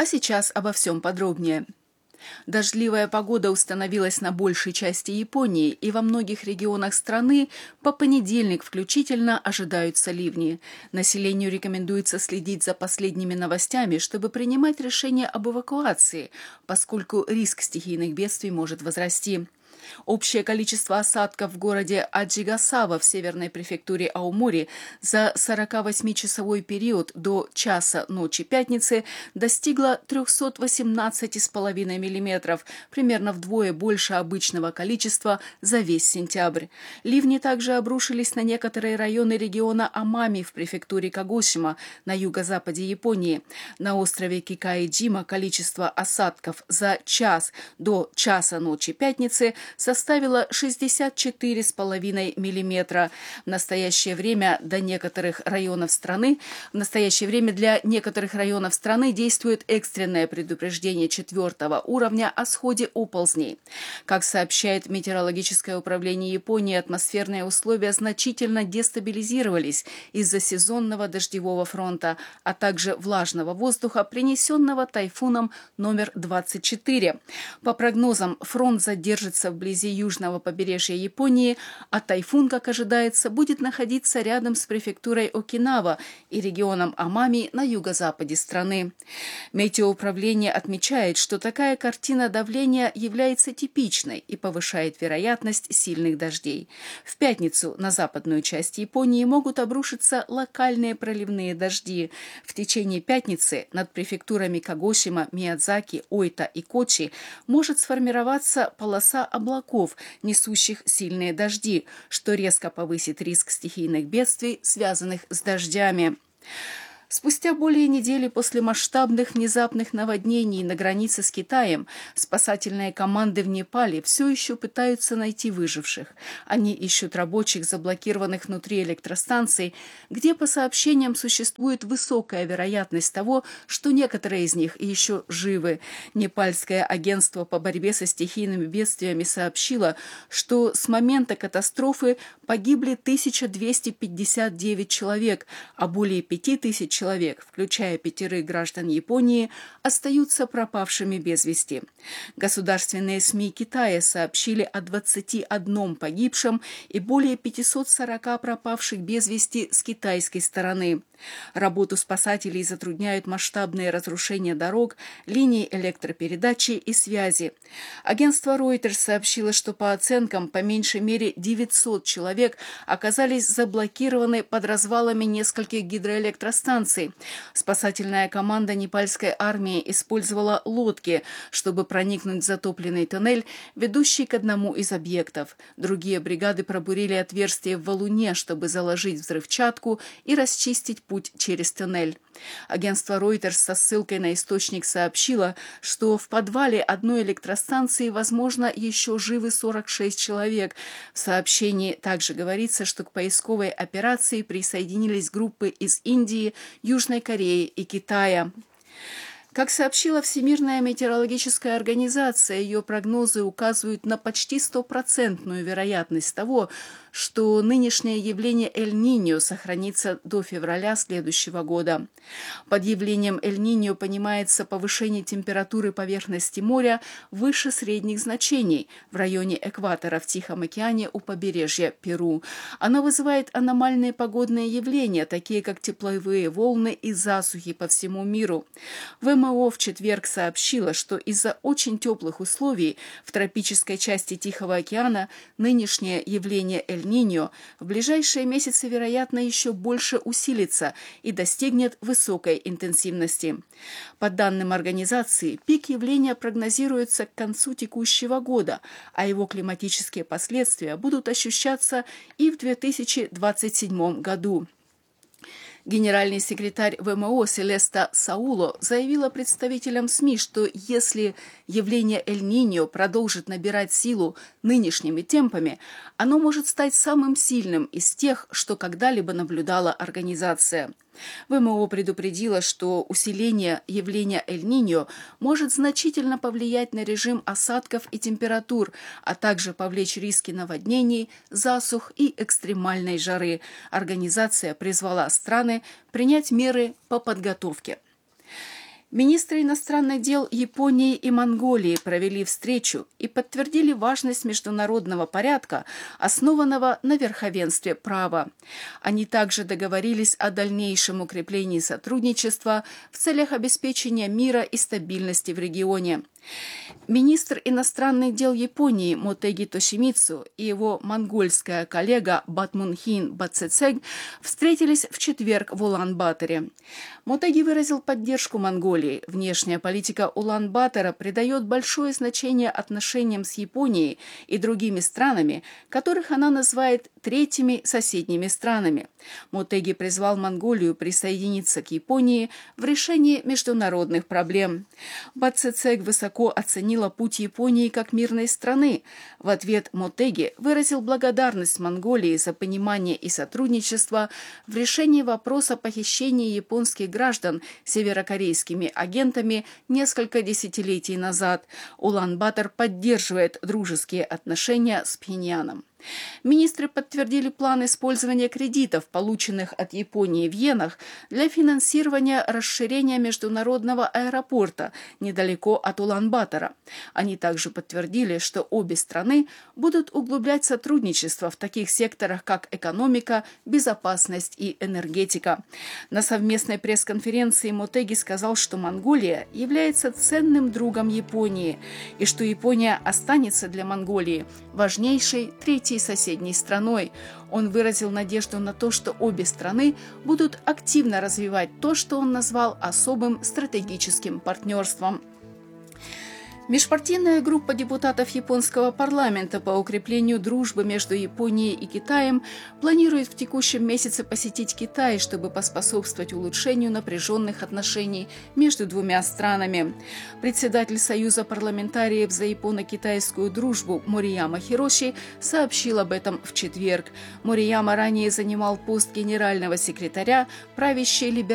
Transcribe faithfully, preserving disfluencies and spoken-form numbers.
А сейчас обо всем подробнее. Дождливая погода установилась на большей части Японии, и во многих регионах страны по понедельник включительно ожидаются ливни. Населению рекомендуется следить за последними новостями, чтобы принимать решения об эвакуации, поскольку риск стихийных бедствий может возрасти. Общее количество осадков в городе Аджигасава в северной префектуре Аомори за сорокавосьмичасовой период до часа ночи пятницы достигло трёхсот восемнадцати с половиной миллиметров, примерно вдвое больше обычного количества за весь сентябрь. Ливни также обрушились на некоторые районы региона Амами в префектуре Кагосима на юго-западе Японии. На острове Кикаэджима количество осадков за час до часа ночи пятницы составила шестьдесят четыре с половиной миллиметра. В настоящее время до некоторых районов страны, в настоящее время для некоторых районов страны действует экстренное предупреждение четвертого уровня о сходе оползней. Как сообщает Метеорологическое управление Японии, атмосферные условия значительно дестабилизировались из-за сезонного дождевого фронта, а также влажного воздуха, принесенного тайфуном номер двадцать четыре. По прогнозам, фронт задержится в вблизи южного побережья Японии, а тайфун, как ожидается, будет находиться рядом с префектурой Окинава и регионом Амами на юго-западе страны. Метеоуправление отмечает, что такая картина давления является типичной и повышает вероятность сильных дождей. В пятницу на западную часть Японии могут обрушиться локальные проливные дожди. В течение пятницы над префектурами Кагосима, Миядзаки, Ойта и Кочи может сформироваться полоса облаков, несущих сильные дожди, что резко повысит риск стихийных бедствий, связанных с дождями. Спустя более недели после масштабных внезапных наводнений на границе с Китаем спасательные команды в Непале все еще пытаются найти выживших. Они ищут рабочих, заблокированных внутри электростанций, где, по сообщениям, существует высокая вероятность того, что некоторые из них еще живы. Непальское агентство по борьбе со стихийными бедствиями сообщило, что с момента катастрофы погибли тысяча двести пятьдесят девять человек, а более пяти тысяч человек человек, включая пятерых граждан Японии, остаются пропавшими без вести. Государственные СМИ Китая сообщили о двадцати одном погибшем и более пятисот сорока пропавших без вести с китайской стороны. Работу спасателей затрудняют масштабные разрушения дорог, линий электропередачи и связи. Агентство Reuters сообщило, что по оценкам по меньшей мере девятьсот человек оказались заблокированы под развалами нескольких гидроэлектростанций. Спасательная команда непальской армии использовала лодки, чтобы проникнуть в затопленный тоннель, ведущий к одному из объектов. Другие бригады пробурили отверстие в валуне, чтобы заложить взрывчатку и расчистить путь через тоннель. Агентство Reuters со ссылкой на источник сообщило, что в подвале одной электростанции, возможно, еще живы сорок шесть человек. В сообщении также говорится, что к поисковой операции присоединились группы из Индии, Южной Кореи и Китая. Как сообщила Всемирная метеорологическая организация, ее прогнозы указывают на почти стопроцентную вероятность того, что нынешнее явление Эль-Ниньо сохранится до февраля следующего года. Под явлением Эль-Ниньо понимается повышение температуры поверхности моря выше средних значений в районе экватора в Тихом океане у побережья Перу. Оно вызывает аномальные погодные явления, такие как тепловые волны и засухи по всему миру. ВМО в четверг сообщила, что из-за очень теплых условий в тропической части Тихого океана нынешнее явление Эль-Ниньо в ближайшие месяцы, вероятно, еще больше усилится и достигнет высокой интенсивности. По данным организации, пик явления прогнозируется к концу текущего года, а его климатические последствия будут ощущаться и в две тысячи двадцать седьмом году. Генеральный секретарь ВМО Селеста Сауло заявила представителям СМИ, что если явление Эль-Ниньо продолжит набирать силу нынешними темпами, оно может стать самым сильным из тех, что когда-либо наблюдала организация. ВМО предупредила, что усиление явления Эль-Ниньо может значительно повлиять на режим осадков и температур, а также повлечь риски наводнений, засух и экстремальной жары. Организация призвала страны принять меры по подготовке. Министры иностранных дел Японии и Монголии провели встречу и подтвердили важность международного порядка, основанного на верховенстве права. Они также договорились о дальнейшем укреплении сотрудничества в целях обеспечения мира и стабильности в регионе. Министр иностранных дел Японии Мотеги Тошимицу и его монгольская коллега Батмунхин Бацецег встретились в четверг в Улан-Баторе. Мотеги выразил поддержку Монголии. Внешняя политика Улан-Батора придает большое значение отношениям с Японией и другими странами, которых она называет третьими соседними странами. Мотеги призвал Монголию присоединиться к Японии в решении международных проблем. Бацецег высоко оценила путь Японии как мирной страны. В ответ Мотеги выразил благодарность Монголии за понимание и сотрудничество в решении вопроса похищения японских граждан северокорейскими агентами несколько десятилетий назад. Улан-Батор поддерживает дружеские отношения с Пхеньяном. Министры подтвердили план использования кредитов, полученных от Японии в иенах, для финансирования расширения международного аэропорта недалеко от Улан-Батора. Они также подтвердили, что обе страны будут углублять сотрудничество в таких секторах, как экономика, безопасность и энергетика. На совместной пресс-конференции Мотеги сказал, что Монголия является ценным другом Японии и что Япония останется для Монголии важнейшей третьей соседней страной. Он выразил надежду на то, что обе страны будут активно развивать то, что он назвал особым стратегическим партнерством. Межпартийная группа депутатов японского парламента по укреплению дружбы между Японией и Китаем планирует в текущем месяце посетить Китай, чтобы поспособствовать улучшению напряженных отношений между двумя странами. Председатель Союза парламентариев за японо-китайскую дружбу Морияма Хироши сообщил об этом в четверг. Морияма ранее занимал пост генерального секретаря правящей либеральной